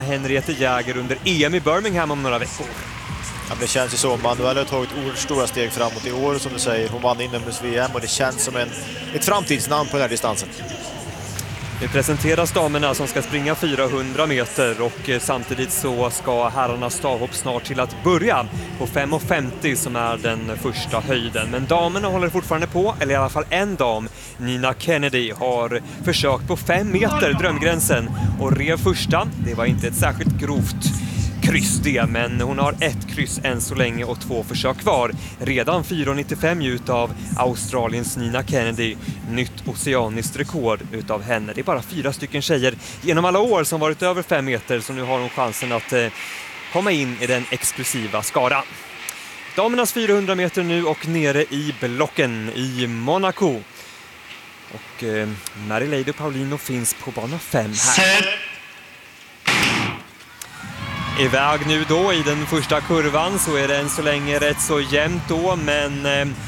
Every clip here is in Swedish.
Henriette Jäger under EM i Birmingham om några veckor. Ja, det känns ju så. Manuel har tagit oerhört stora steg framåt i år, som du säger. Hon vann inomhus-VM och det känns som ett framtidsnamn på den här distansen. Nu presenteras damerna som ska springa 400 meter och samtidigt så ska herrarnas stavhopp snart till att börja på 5,50 som är den första höjden. Men damerna håller fortfarande på, eller i alla fall en dam, Nina Kennedy, har försökt på 5 meter drömgränsen och rev första. Det var inte ett särskilt grovt kryss det, men hon har 1 kryss än så länge och 2 försök kvar. Redan 4,95 utav Australiens Nina Kennedy. Nytt oceaniskt rekord utav henne. Det är bara 4 stycken tjejer genom alla år som varit över 5 meter, så nu har hon chansen att komma in i den exklusiva skaran. Damernas 400 meter nu och nere i blocken i Monaco. Och Mary-Lady Paulino finns på bana 5 här. Iväg nu då i den första kurvan så är det än så länge rätt så jämnt då, men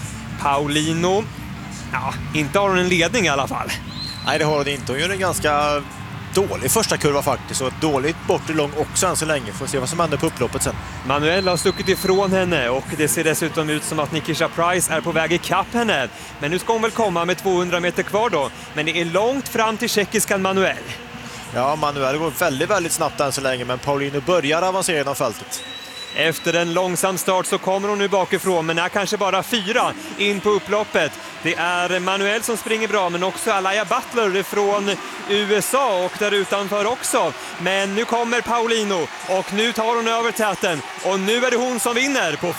Paulino, ja, inte har hon en ledning i alla fall. Nej, det har hon inte. Hon gör en ganska dålig första kurva faktiskt, och ett dåligt bortre lång också än så länge. Får se vad som händer på upploppet sen. Manuel har stuckit ifrån henne och det ser dessutom ut som att Nikisha Price är på väg i kapp henne. Men nu ska hon väl komma med 200 meter kvar då, men det är långt fram till tjeckiskan Manuel. Ja, Manuel går väldigt, väldigt snabbt än så länge, men Paulino börjar avancera genom fältet. Efter en långsam start så kommer hon nu bakifrån, men är kanske bara 4 in på upploppet. Det är Manuel som springer bra, men också Alaya Butler från USA och där utanför också. Men nu kommer Paulino och nu tar hon över täten och nu är det hon som vinner på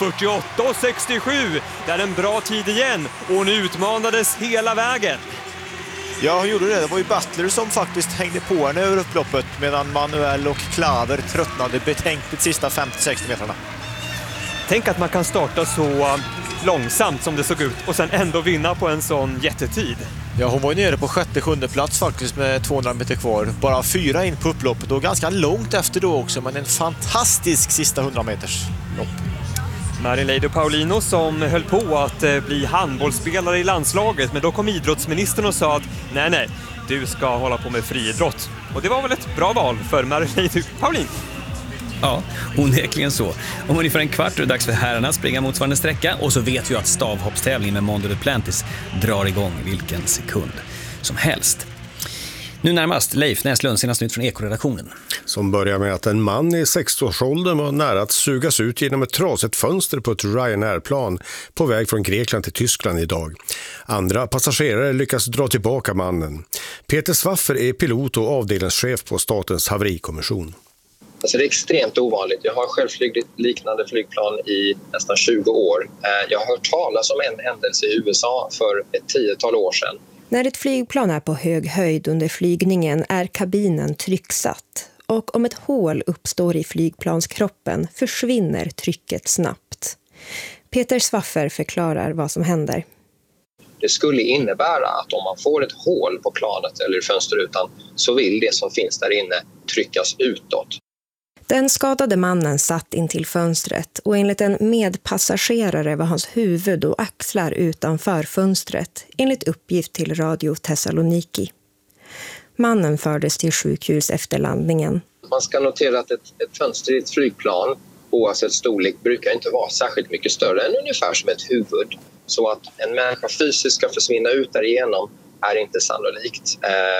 48,67. Det är en bra tid igen och hon utmanades hela vägen. Ja, hon gjorde det. Det var ju Butler som faktiskt hängde på henne över upploppet, medan Manuel och Klaver tröttnade betänkligt sista 50-60 metrarna. Tänk att man kan starta så långsamt som det såg ut och sen ändå vinna på en sån jättetid. Ja, hon var ju nere på 6:e, 7:e plats faktiskt med 200 meter kvar. Bara 4 in på upploppet och ganska långt efter då också, men en fantastisk sista 100 meters lopp. Mary-Lady Paulino som höll på att bli handbollsspelare i landslaget, men då kom idrottsministern och sa att nej, du ska hålla på med friidrott. Och det var väl ett bra val för Mary-Lady Paulino. Ja, onekligen så. Om ungefär en kvart är det dags för herrarna att springa motsvarande sträcka, och så vet vi att stavhoppstävlingen med Mondo Duplantis drar igång vilken sekund som helst. Nu närmast Leif Näslund, senast nytt från Ekoredaktionen. Som börjar med att en man i 60-årsåldern var nära att sugas ut genom ett trasigt fönster på ett Ryanair-plan på väg från Grekland till Tyskland idag. Andra passagerare lyckas dra tillbaka mannen. Peter Swaffer är pilot och avdelningschef på Statens haverikommission. Alltså det är extremt ovanligt. Jag har själv flugit liknande flygplan i nästan 20 år. Jag har hört talas om en händelse i USA för ett 10-tal år sedan. När ett flygplan är på hög höjd under flygningen är kabinen trycksatt. Och om ett hål uppstår i flygplanskroppen försvinner trycket snabbt. Peter Swaffer förklarar vad som händer. Det skulle innebära att om man får ett hål på planet eller fönsterrutan så vill det som finns där inne tryckas utåt. Den skadade mannen satt in till fönstret och enligt en medpassagerare var hans huvud och axlar utanför fönstret, enligt uppgift till Radio Thessaloniki. Mannen fördes till sjukhus efter landningen. Man ska notera att ett fönster i ett flygplan, oavsett storlek, brukar inte vara särskilt mycket större än ungefär som ett huvud. Så att en människa fysiskt ska försvinna ut därigenom är inte sannolikt.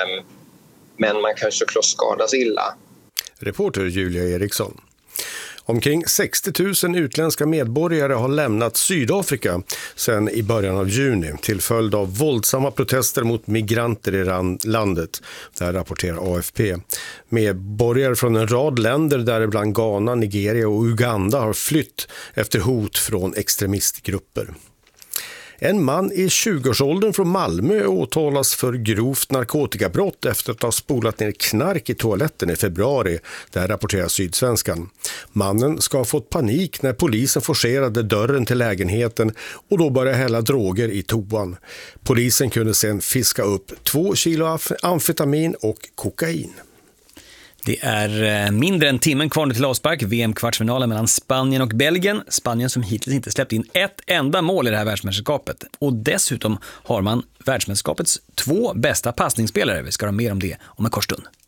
Men man kan såklart skadas illa. Reporter Julia Eriksson. Omkring 60 000 utländska medborgare har lämnat Sydafrika sedan i början av juni till följd av våldsamma protester mot migranter i landet. Där rapporterar AFP. Medborgare från en rad länder, däribland Ghana, Nigeria och Uganda, har flytt efter hot från extremistgrupper. En man i 20-årsåldern från Malmö åtalas för grovt narkotikabrott efter att ha spolat ner knark i toaletten i februari. Där rapporterar Sydsvenskan. Mannen ska ha fått panik när polisen forcerade dörren till lägenheten och då började hälla droger i toan. Polisen kunde sedan fiska upp 2 kilo amfetamin och kokain. Det är mindre än timmen kvar till avspark. VM-kvartsfinalen mellan Spanien och Belgien. Spanien som hittills inte släppt in ett enda mål i det här världsmästerskapet. Och dessutom har man världsmästerskapets 2 bästa passningsspelare. Vi ska ha mer om det om en kort stund.